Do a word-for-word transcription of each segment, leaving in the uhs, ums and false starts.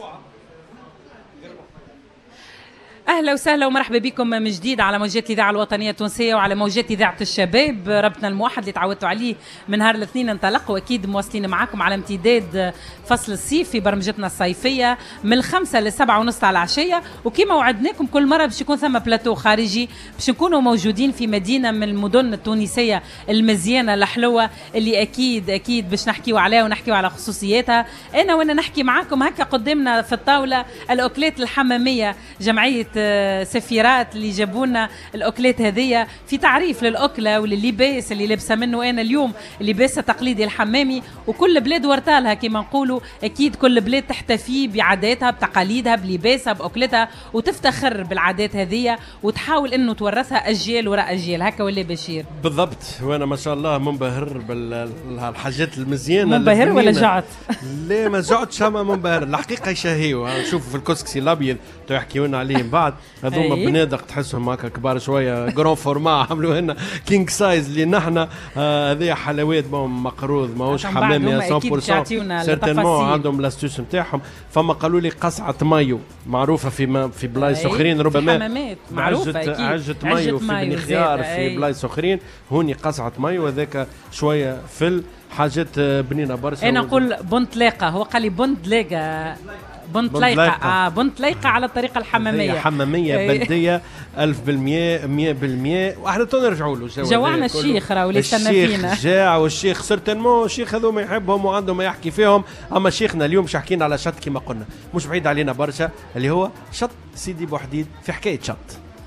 اهلا وسهلا ومرحبا بكم من جديد على موجات الاذاعه الوطنيه التونسيه وعلى موجات اذاعه الشباب. ربطنا الموحد اللي تعودتوا عليه من نهار الاثنين انطلق، واكيد مواصلين معاكم على امتداد فصل الصيف في برمجتنا الصيفيه من الخمسه للسبعه ونص على العشيه. وكما وعدناكم كل مره باش يكون ثم بلاتو خارجي باش نكونوا موجودين في مدينه من المدن التونسيه المزيانه الحلوه اللي اكيد اكيد باش نحكيو عليها ونحكيو على خصوصياتها. انا وانا نحكي معاكم هكا قدامنا في الطاوله الاكلات الحماميه، جمعيه سفيرات اللي جابونا الاكلات هذيا في تعريف للاكله ولللباس اللي لابسه منه انا اليوم، اللباس التقليدي الحمامي. وكل بلاد ورتالها كما نقولوا، اكيد كل بلاد تحتفي بعاداتها بتقاليدها بلباسها باكلتها وتفتخر بالعادات هذيا وتحاول انه تورثها اجيال وراء اجيال. هكا ولا بشير؟ بالضبط. وانا ما شاء الله منبهر بالحاجات المزيانه. منبهر ولا جعت؟ لا ما جعتش، اما منبهر الحقيقه. يشهيوا نشوفوا في الكسكسي الابيض يحكيوا لنا عليهم بعد هذوما بنادق تحسهم هكا كبار شويه جرون فورما، عملوا لنا كينج سايز اللي نحن هذه آه حلويات مقروض ماهوش حمامي مية بالمية. سيرتينمون عندهم لاستوس نتاعهم. فما قالوا لي قصعه مايو معروفه في في بلايص اخرين، ربما معروفه عجه مايو في بني خيار في بلايص اخرين، هوني قصعه مايو هذاك شويه فل حاجات بنينه برشا. انا نقول بنطلاقه، هو قال لي بنطلاقه بنطليقة آه بنطليقة على الطريقة الحمامية حمامية بلدية ألف بالمية مية بالمية. واحنا نرجعوا له جوعنا الشيخ راهو اللي استنى فينا. الشيخ جاع، والشيخ سيرتينمون الشيخ هذوما يحبهم وعندهم ما يحكي فيهم. أما شيخنا اليوم مش حكينا على شط كما قلنا، مش بعيد علينا برشا، اللي هو شط سيدي بوحديد. في حكاية شط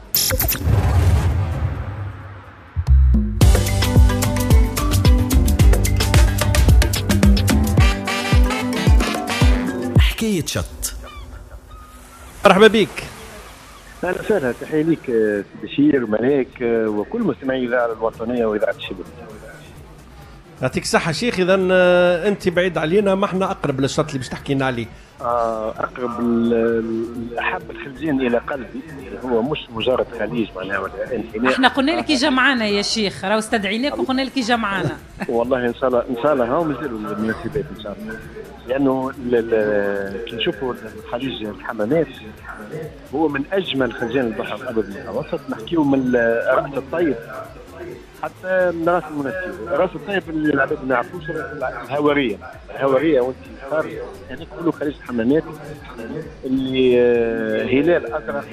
حكاية شط. مرحبا بك. اهلا وسهلا، تحيه ليك بشير وملاك وكل مستمعي الاذاعه الوطنيه واذاعه الشباب. يعطيك الصحه شيخ. اذا انت بعيد علينا، ما احنا اقرب للشط اللي باش تحكينا عليه. آه اقرب احب الخليجين الى قلبي، هو مش مجرد خليج معناها ولا انحناء. احنا قلنا لك اجا معنا يا شيخ، راهو استدعيناك وقلنا لك اجا معنا. والله ان شاء الله ان شاء الله هاو مازالوا المناسبات ان شاء الله، لانه كي نشوفوا خليج الحمامات هو من اجمل خليجان البحر الابيض المتوسط. نحكيو من راس الطيب حتى من راس المنستير. راس الطيب اللي العباد ما يعرفوش الهواريه، الهواريه وانت صار يعني كله خليج الحمامات اللي هلال ازرق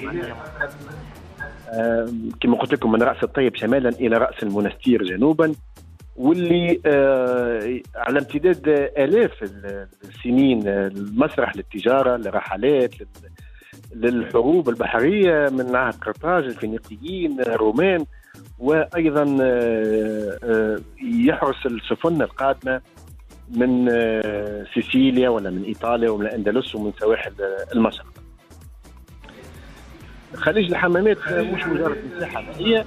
كما قلت لكم من راس الطيب شمالا الى راس المنستير جنوبا، واللي آه على امتداد آلاف السنين المسرح للتجارة للرحلات للحروب البحرية من عهد قرطاج الفينيقيين الرومان، وأيضا آه آه يحرس السفن القادمة من آه سيسيليا ولا من إيطاليا ومن الأندلس ومن سواحل المشرق. خليج الحمامات مش مجرد مساحة مائية،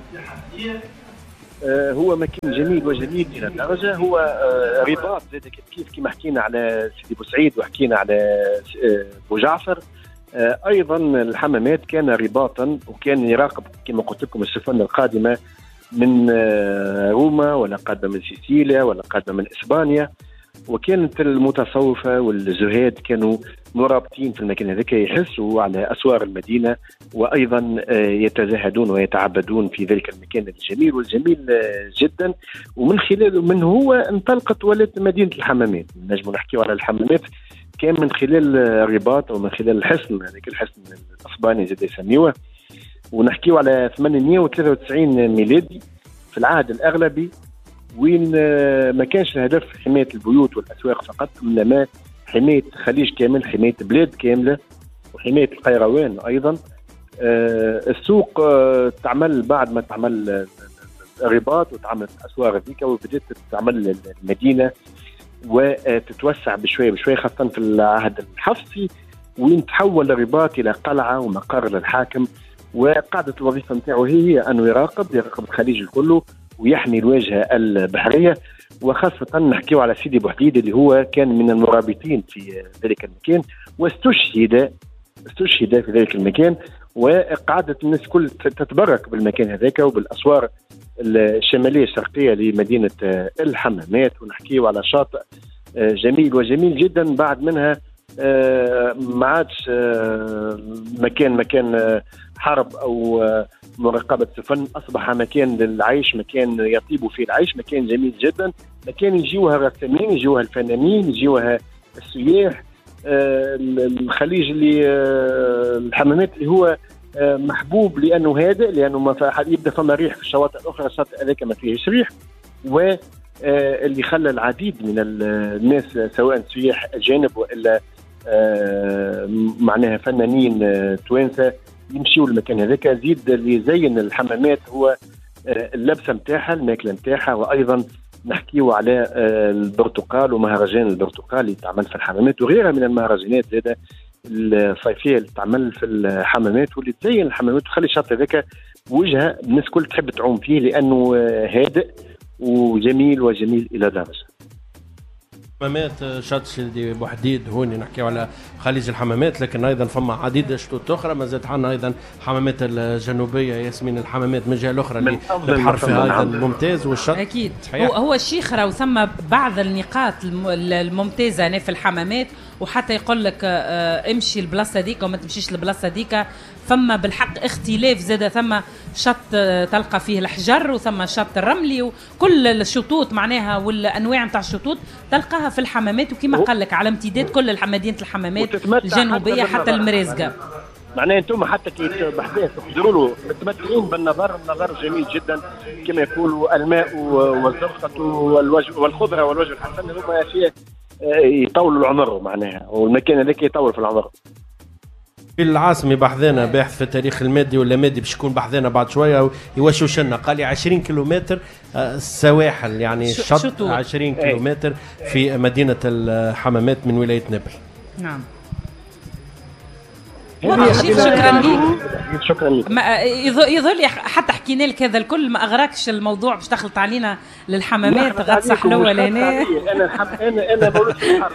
هو مكان جميل وجميل الى درجه. هو رباط زاد كيف كما حكينا على سيدي بوسعيد وحكينا على بوجعفر، ايضا الحمامات كان رباطا وكان يراقب كما قلت لكم السفن القادمه من روما ولا قادمه من سيسيليا ولا قادمه من اسبانيا. وكانت المتصوفه والزهاد كانوا مرابطين في المكان هذاك، يحسوا على اسوار المدينه وايضا يتزاهدون ويتعبدون في ذلك المكان الجميل والجميل جدا. ومن خلاله من هو انطلقت ولات مدينه الحمامات. نجم نحكيو على الحمامات كان من خلال الرباط او من خلال الحصن، هذاك الحصن الاسباني زاد يسميوه. ونحكيو على ثمانمائة وثلاثة وتسعين ميلادي في العهد الاغلبي، وين ما كانش الهدف حمايه البيوت والاسواق فقط، انما حمايه خليج كامل، حمايه بلاد كامله، وحمايه القيروان ايضا. السوق تعمل بعد ما تعمل الرباط وتعمل الاسواق هذيك، وبدات تعمل المدينه وتتوسع بشويه بشويه، خاصه في العهد الحفصي وين تحول الرباط الى قلعه ومقر للحاكم. وقاعده الوظيفه نتاعو هي انه يراقب يراقب الخليج الكله ويحمي الواجهه البحريه، وخاصه نحكيو على سيدي بوحديد اللي هو كان من المرابطين في ذلك المكان، واستشهد استشهد في ذلك المكان. وقعدت الناس كل تتبرك بالمكان هذاك وبالاسوار الشماليه الشرقيه لمدينه الحمامات. ونحكيو على شاطئ جميل وجميل جدا. بعد منها ما عادش مكان مكان حرب او مراقبه سفن، اصبح مكان للعيش، مكان يطيب فيه العيش، مكان جميل جدا، مكان يجيوها الرسامين، يجيوها الفنانين، يجيوها السياح. الخليج اللي الحمامات اللي هو محبوب لانه هادئ، لانه ما يبدا فما ريح في الشواطئ الاخرى، الشاطئ هذاك ما فيهش ريح، واللي خلى العديد من الناس سواء سياح اجانب والا معناها فنانين توانسه يمشيوا المكان هذاك. زيد اللي زين الحمامات هو اللبسه نتاعها، الماكله نتاعها، وايضا نحكيوا على البرتقال ومهرجان البرتقال اللي تعمل في الحمامات وغيرها من المهرجانات زاده الصيفيه اللي تعمل في الحمامات واللي تزين الحمامات وتخلي الشاطئ هذاك وجهه الناس كل تحب تعوم فيه لانه هادئ وجميل وجميل الى درجه. حمامات شط سيدي بوحديد هون نحكيو على خليج الحمامات، لكن ايضا فما عديد شطوط اخرى ما زالت عندنا ايضا حمامات الجنوبيه ياسمين، الحمامات من الجهه الاخرى اللي البحر فيها ايضا ممتاز والشط اكيد هو هو الشيخ راهو ثم بعض النقاط الممتازه هنا في الحمامات، وحتى يقول لك امشي البلاصه ديك وما تمشيش البلاصه ديك. فما بالحق اختلاف زاد، ثم شط تلقى فيه الحجر وثم شط الرملي وكل الشطوط معناها والانواع نتاع الشطوط تلقاها في الحمامات، وكما قال لك على امتداد كل مدينه الحمامات الجنوبيه حتى المرازقه. معناها انتم حتى كي بحذاه تقدروا له متمتعين بالنظر، النظر جميل جدا كما يقولوا، الماء والزرقه والخضره والوجه الحسن هما اشياء يطولوا العمر معناها، والمكان هذاك يطول في العمر. في العاصمة بحذانا باحث في التاريخ المادي ولا مادي باش يكون بحذانا بعد شويه يوشوش لنا، قال لي عشرين كيلومتر السواحل يعني شط عشرين كيلومتر في مدينه الحمامات من ولايه نابل. نعم شكرا لك. شكرا لك. يظل حتى حكينا لك هذا الكل ما اغراكش الموضوع باش تخلط علينا للحمامات غطس حلوه لهنا. انا انا انا مولود في الحرب.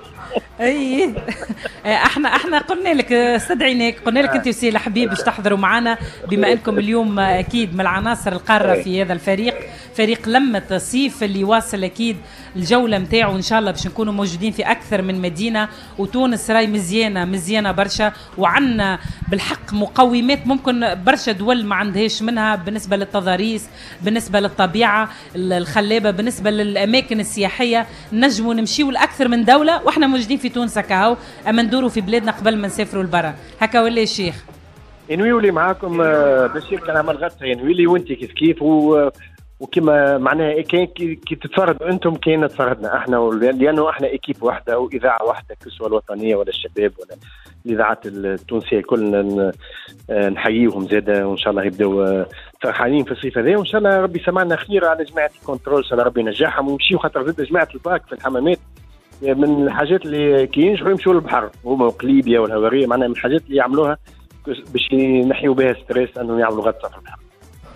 اي احنا احنا قلنا لك استدعيناك، قلنا لك انت وسيل حبيب باش تحضروا معنا بما انكم اليوم اكيد من العناصر القاره في هذا الفريق، فريق لمة صيف اللي واصل اكيد الجوله نتاعو ان شاء الله باش نكونوا موجودين في اكثر من مدينه. وتونس راي مزيانه مزيانه برشا، وعندنا بالحق مقومات ممكن برشا دول ما عندهاش منها بالنسبه للتضاريس، بالنسبه للطبيعه الخلابه، بالنسبه للاماكن السياحيه. نجموا نمشيوا لاكثر من دوله واحنا موجودين في تونس هكاهو، اما ندوروا في بلادنا قبل ما نسافروا لبرا هكا. ولا الشيخ ينويولي معاكم بشير كان عمل غطسه ينويولي وانت كيف كيف و... وكما معناها كي, كي تتفرضوا انتم كاين تفرضنا احنا، لانه احنا اكيب واحده واذاعه واحده كسوه الوطنيه ولا الشباب ولا الاذاعات التونسيه كلنا نحييهم زاده، وان شاء الله يبداو فرحانين في الصيف هذا، وان شاء الله ربي سمعنا خير على جماعه الكنترول، ان شاء الله ربي ينجحهم ويمشيوا، خاطر زاد جماعه الباك في الحمامات من الحاجات اللي كي ينجحوا يمشوا للبحر هما وقليبيا والهواريه، معناها من الحاجات اللي يعملوها باش ينحيوا بها ستريس انه يعملوا غطسه في البحر.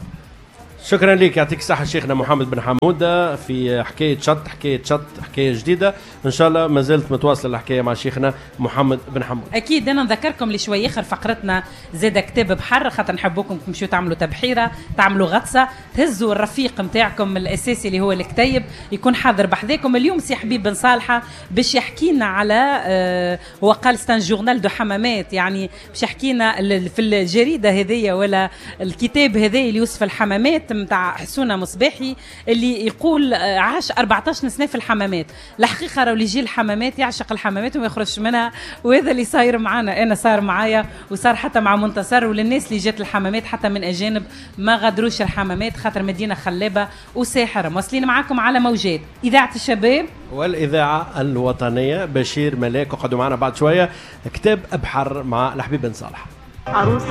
شكرا لك، يعطيك الصحة شيخنا محمد بن حمودة في حكاية شط حكاية شط حكاية جديدة، إن شاء الله ما زلت متواصلة الحكاية مع شيخنا محمد بن حمودة. أكيد أنا نذكركم لشوي آخر فقرتنا زاد كتاب بحر، خاطر نحبوكم تمشوا تعملوا تبحيرة تعملوا غطسة، تهزوا الرفيق متاعكم الأساسي اللي هو الكتيب يكون حاضر بحذاكم. اليوم سي حبيب بن صالحة باش يحكينا على آه هو قال ستان جورنال دو حمامات، يعني باش يحكينا في الجريدة هذية ولا الكتاب هذي اللي يوصف الحمامات متاع حسونة مصباحي اللي يقول عاش أربعة عشر سنة في الحمامات. الحقيقة راهو اللي يجي الحمامات يعشق الحمامات وما يخرجش منها، وهذا اللي صاير معنا، أنا صار معايا وصار حتى مع منتصر، وللناس اللي جات الحمامات حتى من أجانب ما غادروش الحمامات خاطر مدينة خلابة وساحرة. مواصلين معاكم على موجات إذاعة الشباب والإذاعة الوطنية. بشير ملاك وقعدوا معنا بعد شوية كتاب أبحر مع الحبيب بن صالح.